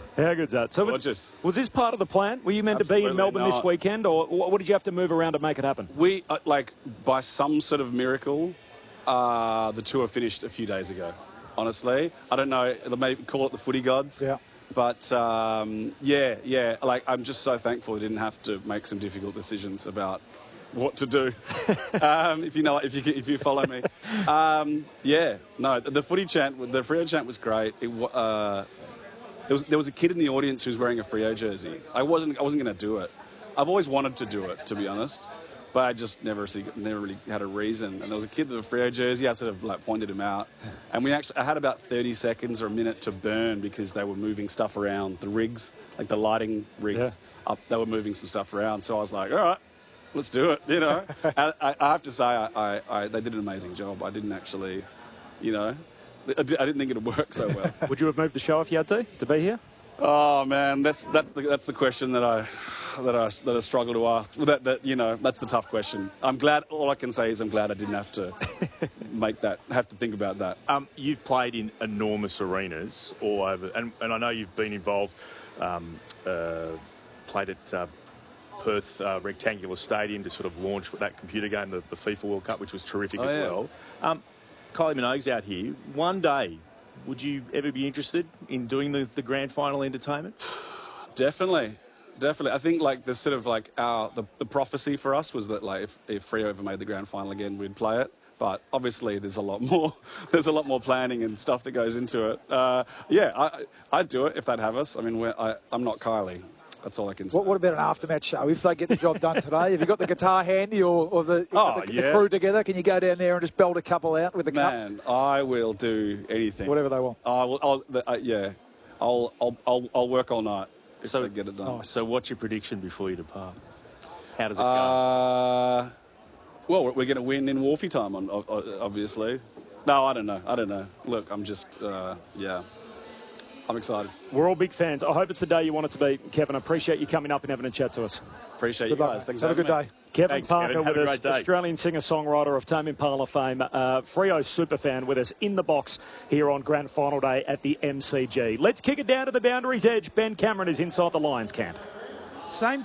How good's that? So was this part of the plan? Were you meant to be in Melbourne this weekend, or what did you have to move around to make it happen? We, by some sort of miracle, the tour finished a few days ago, honestly. I don't know, maybe call it the footy gods. Yeah. But, yeah, I'm just so thankful I didn't have to make some difficult decisions about what to do, if you follow me. The footy chant, the Freo chant was great. There was a kid in the audience who was wearing a Freo jersey. I wasn't going to do it. I've always wanted to do it, to be honest, but I just never really had a reason. And there was a kid with a Freo jersey. I sort of pointed him out, and I had about 30 seconds or a minute to burn because they were moving stuff around the rigs, like the lighting rigs. Yeah. They were moving some stuff around, so I was like, all right, let's do it. I have to say, they did an amazing job. I didn't actually, I didn't think it'd work so well. Would you have moved the show if you had to be here? Oh man, that's the question that I struggle to ask. That's the tough question. I'm glad. All I can say is I'm glad I didn't have to have to think about that. You've played in enormous arenas all over, and I know you've been involved. Played at Perth Rectangular Stadium to sort of launch that computer game, the FIFA World Cup, which was terrific well. Kylie Minogue's out here. One day, would you ever be interested in doing the grand final entertainment? Definitely. I think the sort of the prophecy for us was that if Freo ever made the grand final again, we'd play it. But obviously, there's a lot more. There's a lot more planning and stuff that goes into it. I'd do it if they'd have us. I mean, I'm not Kylie. That's all I can say. What about an aftermatch show? If they get the job done today, have you got the guitar handy or the crew together? Can you go down there and just belt a couple out with the cup? Man, I will do anything. Whatever they want. I'll work all night if they get it done. So what's your prediction before you depart? How does it go? Well, we're going to win in Wolfie time, obviously. No, I don't know. Look, I'm just, I'm excited. We're all big fans. I hope it's the day you want it to be, Kevin. I appreciate you coming up and having a chat to us. Appreciate you guys. Thanks for having me. Have a good day. Kevin Parker with us, day. Australian singer-songwriter of Tame Impala fame, Freo superfan with us in the box here on Grand Final Day at the MCG. Let's kick it down to the boundary's edge. Ben Cameron is inside the Lions camp. Same